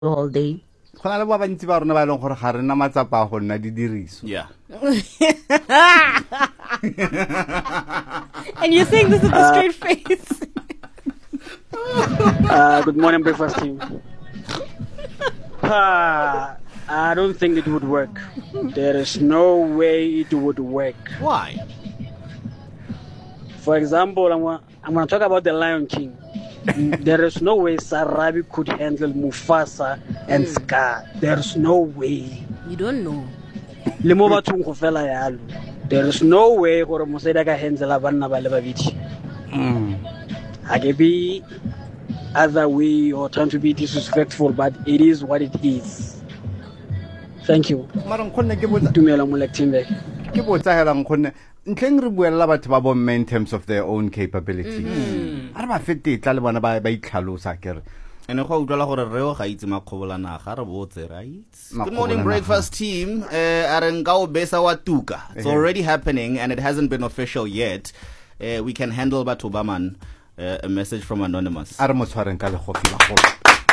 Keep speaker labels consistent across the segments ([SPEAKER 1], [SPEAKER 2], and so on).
[SPEAKER 1] all day.
[SPEAKER 2] Go na le ba bantsi ba rona ba leng gore ga re na matsapa go nna di diriso.
[SPEAKER 3] Yeah.
[SPEAKER 1] And you're saying this with a straight face.
[SPEAKER 4] Good morning, breakfast team. I don't think it would work. There is no way it would work.
[SPEAKER 3] Why?
[SPEAKER 4] For example, I'm going to talk about the Lion King. There is no way Sarabi could handle Mufasa and Scar. There's no way.
[SPEAKER 1] You don't know.
[SPEAKER 4] There is no way for Museda can handle Abanna Balabaviti. I can be other way or trying to be disrespectful, but it is what it is. Thank you. Dumela Mulektimbe.
[SPEAKER 2] Ke botsa hela nkgonne ntleng re buella batho ba bo in terms of their own capability. Are ba fete tla le bona ba itlhalosa kere.
[SPEAKER 3] And go utlwa gore reo ga itse makgobola naga re botse, right? Good morning, breakfast team. Arengao besa wa tuka. It's already happening and it hasn't been official yet. We can handle batho ba man. A message from Anonymous.
[SPEAKER 2] Are mo tshwareng ka legofi la go.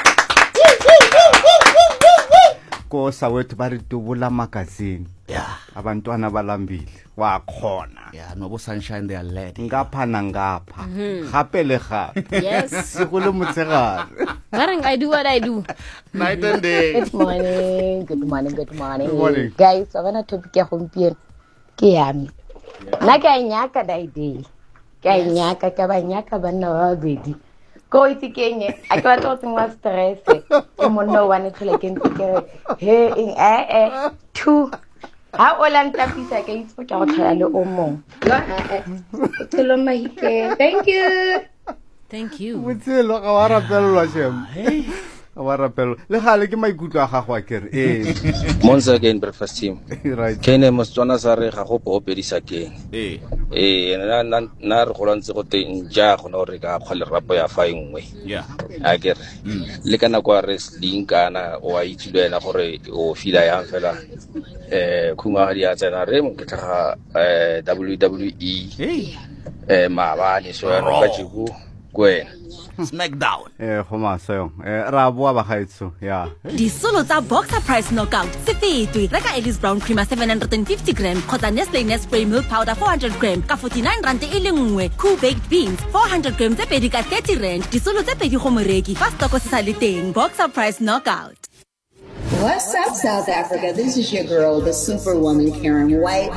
[SPEAKER 2] Ko sa wethu ba re tubula magazine.
[SPEAKER 3] Yeah.
[SPEAKER 2] Abantwana balambile. Wa khona.
[SPEAKER 3] Yeah, no sunshine they are led.
[SPEAKER 2] Ngapha nangapha. Gape le gape.
[SPEAKER 1] Yes.
[SPEAKER 2] Go le motsegare.
[SPEAKER 1] I do what I do.
[SPEAKER 3] Night and day.
[SPEAKER 1] Good morning. Good morning. Good morning.
[SPEAKER 2] Good morning.
[SPEAKER 1] Guys, I want to topic ya gompieno. Ke yami. Na ka nyaka dai day. Ka nyaka ka ba nyaka banna ba bedi. Go itse kenye. A ka batla go tsengwa stress. Ke monna wa ne tlhole ke ntse he in two. Ha o la ntapisa ka itse go tla go tlhola le o mong. Tshelo mahike. Thank you. Thank you.
[SPEAKER 2] Motselo ga wa rapelwa shem. Wa rapelwa. Le gale ke maikutlo a gago a kere.
[SPEAKER 5] Once again, breakfast team.
[SPEAKER 2] Right.
[SPEAKER 5] Kene mostswana sa re ga go popedisa keng. Na re go lantse go teng ja go na re ka kgwele rapo ya fa engwe.
[SPEAKER 3] Yeah.
[SPEAKER 5] A kere. Le kana kwa wrestling kana o a itshulela gore o fila yang fela. Khuma di a tsena re mo ke tla WWE. Maabane so ya no ka jibu kwena.
[SPEAKER 3] Smackdown.
[SPEAKER 2] Goma so ra boa ba gaetso. Yeah.
[SPEAKER 6] Disolo tsa Boxer Price Knockout se fetwe reka Ellis Brown Creamer 750 gram kgotsa Nestle Nespray Milk Powder 400 gram ka 49 rand e le nngwe. Cool Baked Beans 400 gram tse pedi ka 30 rand. Disolo tse pedi go moreki fa stoko se sa le teng. Boxer Price Knockout.
[SPEAKER 7] What's up, South Africa? This is your girl, the Superwoman, Karen White.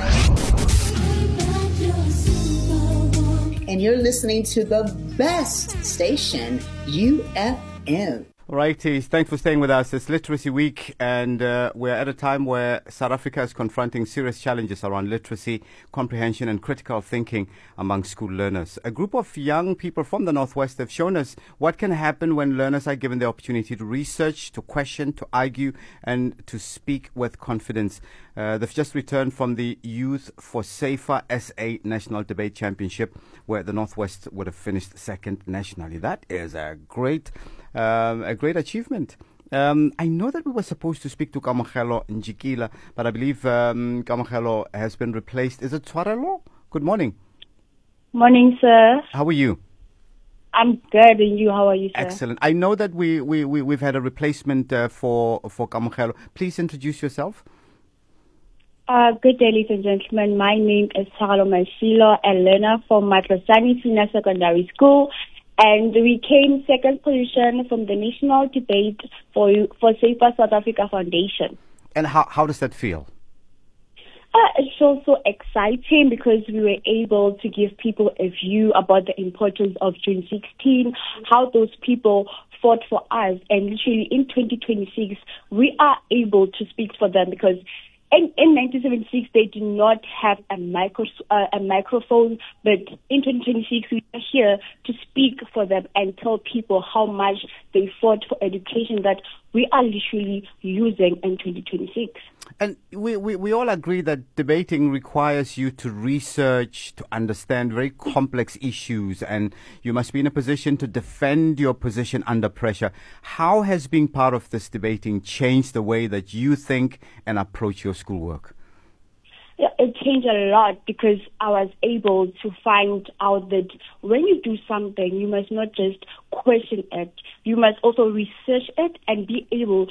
[SPEAKER 7] And you're listening to the best station, UFM.
[SPEAKER 2] Righties, thanks for staying with us. It's Literacy Week, and we're at a time where South Africa is confronting serious challenges around literacy, comprehension, and critical thinking among school learners. A group of young people from the Northwest have shown us what can happen when learners are given the opportunity to research, to question, to argue, and to speak with confidence. They've just returned from the Youth for Safer SA National Debate Championship, where the Northwest would have finished second nationally. That is a great achievement. I know that we were supposed to speak to Kamohelo Njikila, but I believe Kamohelo has been replaced. Is it Tshwarelo? Good morning.
[SPEAKER 8] Morning, sir.
[SPEAKER 2] How are you?
[SPEAKER 8] I'm good, and you? How are you, sir?
[SPEAKER 2] Excellent. I know that we've had a replacement for Kamohelo. Please introduce yourself.
[SPEAKER 8] Good day, ladies and gentlemen. My name is Saralo Mashilo, a learner from Matlosane Senior Secondary School. And we came second position from the National Debate for Safer South Africa Foundation.
[SPEAKER 2] And how does that feel?
[SPEAKER 8] It's also exciting because we were able to give people a view about the importance of June 16, how those people fought for us. And literally in 2026, we are able to speak for them because in 1976, they did not have a microphone, but in 2026, we are here to speak for them and tell people how much they fought for education that we are literally using in 2026.
[SPEAKER 2] And we all agree that debating requires you to research, to understand very complex issues, and you must be in a position to defend your position under pressure. How has being part of this debating changed the way that you think and approach your schoolwork?
[SPEAKER 8] It changed a lot because I was able to find out that when you do something, you must not just question it. You must also research it and be able